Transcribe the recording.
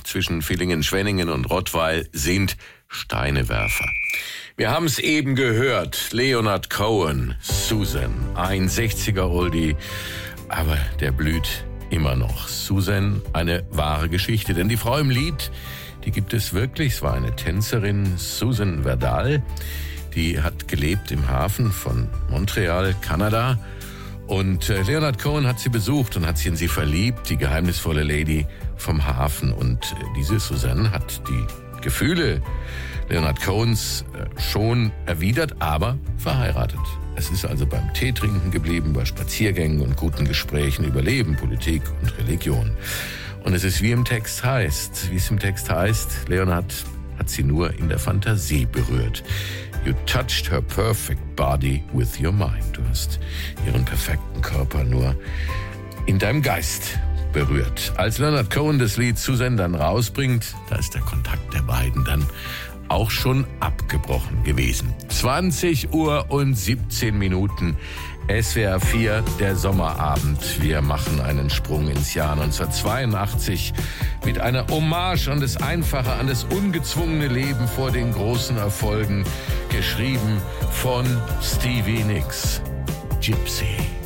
zwischen Villingen-Schwenningen und Rottweil sind Steinewerfer. Wir haben es eben gehört, Leonard Cohen, Susan, ein 60er-Oldie, aber der blüht immer noch. Susan, eine wahre Geschichte, denn die Frau im Lied, die gibt es wirklich. Es war eine Tänzerin, Susan Verdal, die hat gelebt im Hafen von Montreal, Kanada. Und Leonard Cohen hat sie besucht und hat sich in sie verliebt, die geheimnisvolle Lady vom Hafen. Und diese Susan hat die Gefühle Leonard Cohens schon erwidert, aber verheiratet. Es ist also beim Teetrinken geblieben, bei Spaziergängen und guten Gesprächen über Leben, Politik und Religion. Und es ist wie es im Text heißt, Leonard hat sie nur in der Fantasie berührt. You touched her perfect body with your mind. Du hast ihren perfekten Körper nur in deinem Geist berührt. Als Leonard Cohen das Lied Susan dann rausbringt, da ist der Kontakt der beiden dann auch schon abgebrochen gewesen. 20:17 Uhr, SWR 4, der Sommerabend. Wir machen einen Sprung ins Jahr 1982 mit einer Hommage an das einfache, an das ungezwungene Leben vor den großen Erfolgen, geschrieben von Stevie Nicks. Gypsy.